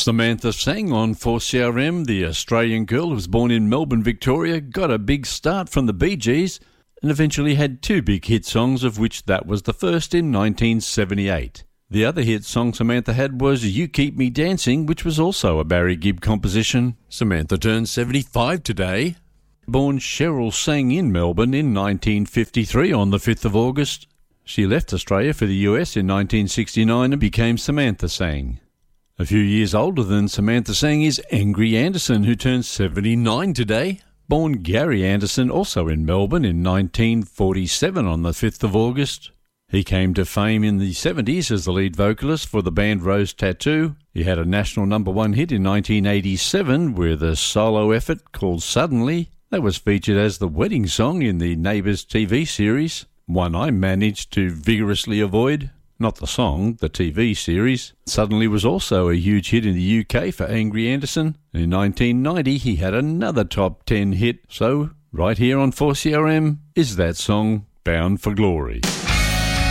Samantha sang on 4CRM, the Australian girl who was born in Melbourne, Victoria, got a big start from the Bee Gees and eventually had two big hit songs, of which that was the first in 1978. The other hit song Samantha had was You Keep Me Dancing, which was also a Barry Gibb composition. Samantha turned 75 today. Born Cheryl sang in Melbourne in 1953 on the 5th of August. She left Australia for the US in 1969 and became Samantha Sang. A few years older than Samantha Sang is Angry Anderson, who turns 79 today. Born Gary Anderson, also in Melbourne in 1947 on the 5th of August. He came to fame in the 70s as the lead vocalist for the band Rose Tattoo. He had a national #1 hit in 1987 with a solo effort called Suddenly. That was featured as the wedding song in the Neighbours TV series, one I managed to vigorously avoid. Not the song, the TV series. Suddenly was also a huge hit in the UK for Angry Anderson. In 1990 he had another top 10 hit, so right here on 4CRM is that song, Bound for Glory.